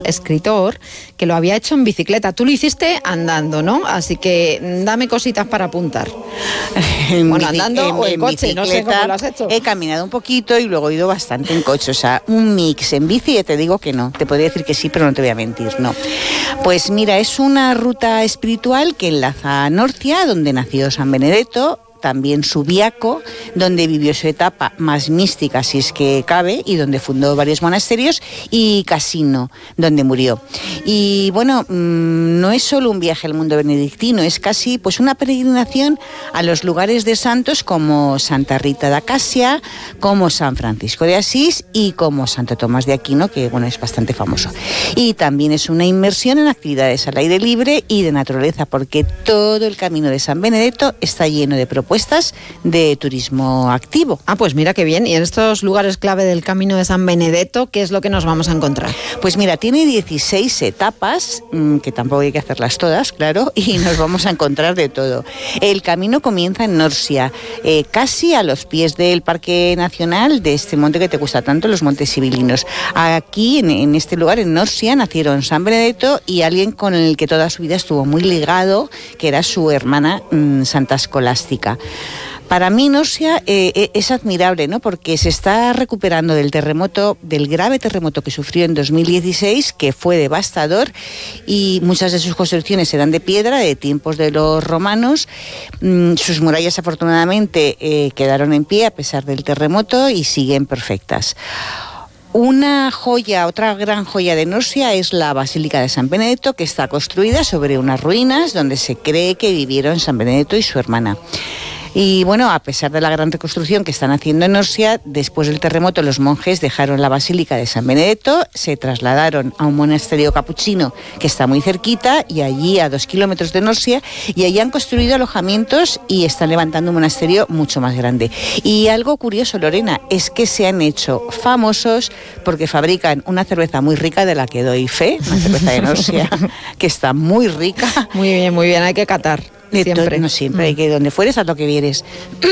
escritor que lo había hecho en bicicleta. Tú lo hiciste andando, ¿no? Así que dame cositas para apuntar. Bueno, andando o en coche, no sé cómo lo has hecho. He caminado un poquito y luego he ido bastante en coche, o sea, un mix en bici, te digo que no. Te podría decir que sí, pero no te voy a mentir, no. Pues mira, es una ruta espiritual que enlaza a Norcia, donde nació San Benedetto, también Subiaco, donde vivió su etapa más mística, si es que cabe, y donde fundó varios monasterios, y Casino, donde murió. Y bueno, no es solo un viaje al mundo benedictino, es casi pues una peregrinación a los lugares de santos como Santa Rita de Acacia, como San Francisco de Asís y como Santo Tomás de Aquino, que bueno, es bastante famoso. Y también es una inmersión en actividades al aire libre y de naturaleza, porque todo el camino de San Benedetto está lleno de propuestas de turismo activo. Ah, pues mira qué bien. Y en estos lugares clave del Camino de San Benedetto, ¿qué es lo que nos vamos a encontrar? Pues mira, tiene 16 etapas, que tampoco hay que hacerlas todas, claro, y nos vamos a encontrar de todo. El camino comienza en Norcia, casi a los pies del Parque Nacional de este monte que te gusta tanto, los Montes Sibilinos. Aquí, en este lugar, en Norcia, nacieron San Benedetto y alguien con el que toda su vida estuvo muy ligado, que era su hermana Santa Escolástica. Para mí Norcia es admirable, ¿no? Porque se está recuperando del grave terremoto que sufrió en 2016, que fue devastador, y muchas de sus construcciones eran de piedra, de tiempos de los romanos. Sus murallas afortunadamente quedaron en pie a pesar del terremoto y siguen perfectas. Una joya, otra gran joya de Norcia es la Basílica de San Benedetto, que está construida sobre unas ruinas donde se cree que vivieron San Benedetto y su hermana. Y bueno, a pesar de la gran reconstrucción que están haciendo en Norcia, después del terremoto los monjes dejaron la Basílica de San Benedetto, se trasladaron a un monasterio capuchino que está muy cerquita y allí a 2 kilómetros de Norcia, y allí han construido alojamientos y están levantando un monasterio mucho más grande. Y algo curioso, Lorena, es que se han hecho famosos porque fabrican una cerveza muy rica, de la que doy fe, una cerveza de Norcia que está muy rica. Muy bien, hay que catar. Siempre. No siempre, hay que donde fueres, haz lo que vieres.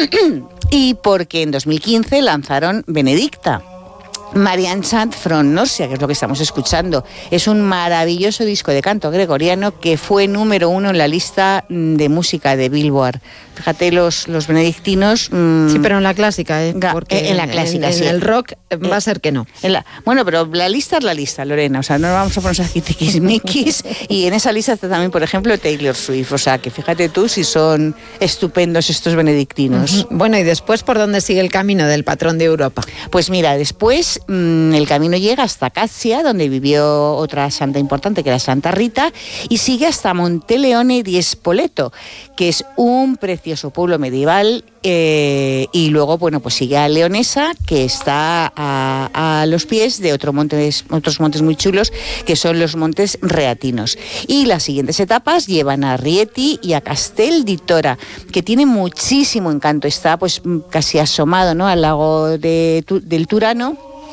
Y porque en 2015 lanzaron Benedicta, Marian Chant from Norcia, que es lo que estamos escuchando. Es un maravilloso disco de canto gregoriano que fue número 1 en la lista de música de Billboard. Fíjate, los benedictinos... Sí, pero en la clásica, porque en la clásica, en el rock va a ser que no. Bueno, pero la lista es la lista, Lorena, o sea, no vamos a ponernos aquí tiquismiquis, y en esa lista está también, por ejemplo, Taylor Swift, o sea, que fíjate tú si son estupendos estos benedictinos. Bueno, y después, ¿por dónde sigue el camino del patrón de Europa? Pues mira, después el camino llega hasta Acacia, donde vivió otra santa importante, que era Santa Rita, y sigue hasta Monteleone di Spoleto, que es un precioso pueblo medieval, y luego, bueno, pues sigue a Leonesa, que está a los pies de otros montes muy chulos, que son los montes Reatinos. Y las siguientes etapas llevan a Rieti y a Castel di Tora, que tiene muchísimo encanto. Está pues casi asomado, ¿no?, al lago del Turano.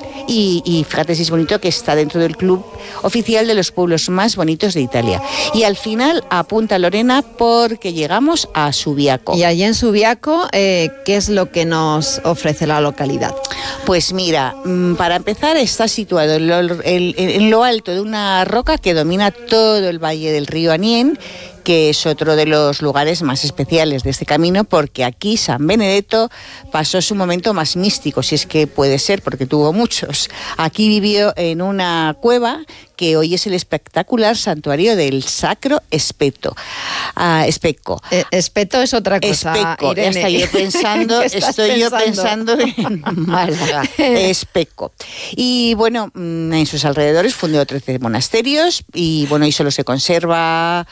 Y fíjate si es bonito, que está dentro del club oficial de los pueblos más bonitos de Italia. Y al final apunta Lorena, porque llegamos a Subiaco. Y allí en Subiaco, ¿qué es lo que nos ofrece la localidad? Pues mira, para empezar está situado en lo alto de una roca que domina todo el valle del río Aniene, que es otro de los lugares más especiales de este camino, porque aquí San Benedetto pasó su momento más místico, si es que puede ser, porque tuvo muchos. Aquí vivió en una cueva que hoy es el espectacular santuario del Sacro Spetto. Specco. Espeto es otra cosa, Specco, Irene. ya estoy yo pensando en Málaga. Specco. Y bueno, en sus alrededores fundó 13 monasterios, y bueno, y solo se conserva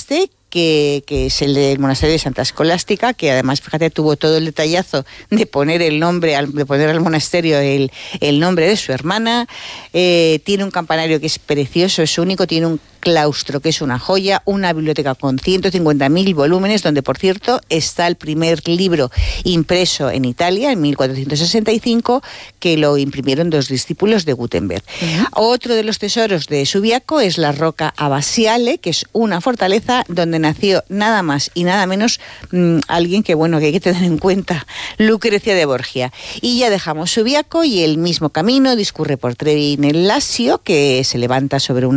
que es el del monasterio de Santa Escolástica, que además, fíjate, tuvo todo el detallazo de poner al monasterio el nombre de su hermana. Tiene un campanario que es precioso, es único, tiene un claustro que es una joya, una biblioteca con 150.000 volúmenes, donde, por cierto, está el primer libro impreso en Italia en 1465, que lo imprimieron 2 discípulos de Gutenberg. Otro de los tesoros de Subiaco es la Roca Abasiale, que es una fortaleza donde donde nació nada más y nada menos alguien que, bueno, que hay que tener en cuenta, Lucrecia de Borgia. Y ya dejamos Subiaco y el mismo camino discurre por Trevi in el Lassio, que se levanta sobre una